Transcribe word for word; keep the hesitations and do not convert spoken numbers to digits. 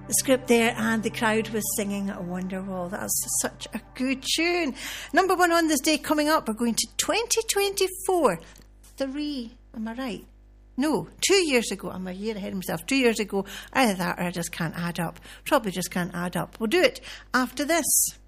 the script there, and the crowd was singing Wonderwall. That's such a good tune. Number one on this day coming up, we're going to twenty twenty-four. Three, am I right? No, two years ago. I'm a year ahead of myself. Two years ago, either that or I just can't add up. Probably just can't add up. We'll do it after this.